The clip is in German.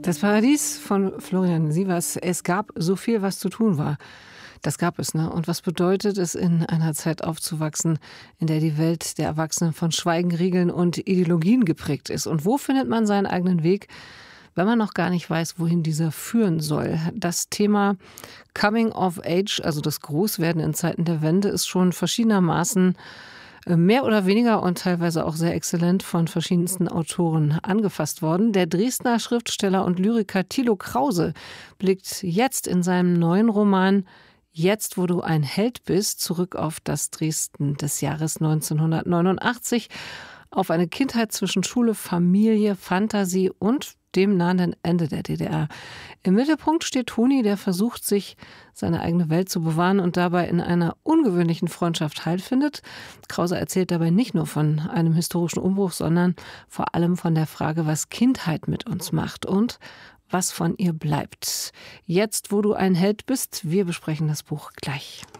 Das Paradies von Florian Sievers. Es gab so viel, was zu tun war. Das gab es, ne? Und was bedeutet es, in einer Zeit aufzuwachsen, in der die Welt der Erwachsenen von Schweigen, Regeln und Ideologien geprägt ist? Und wo findet man seinen eigenen Weg, wenn man noch gar nicht weiß, wohin dieser führen soll? Das Thema Coming of Age, also das Großwerden in Zeiten der Wende, ist schon verschiedenermaßen mehr oder weniger und teilweise auch sehr exzellent von verschiedensten Autoren angefasst worden. Der Dresdner Schriftsteller und Lyriker Thilo Krause blickt jetzt in seinem neuen Roman Jetzt, wo du ein Held bist, zurück auf das Dresden des Jahres 1989, auf eine Kindheit zwischen Schule, Familie, Fantasie und dem nahenden Ende der DDR. Im Mittelpunkt steht Toni, der versucht, sich seine eigene Welt zu bewahren und dabei in einer ungewöhnlichen Freundschaft Halt findet. Krause erzählt dabei nicht nur von einem historischen Umbruch, sondern vor allem von der Frage, was Kindheit mit uns macht und was von ihr bleibt. Jetzt, wo du ein Held bist, wir besprechen das Buch gleich.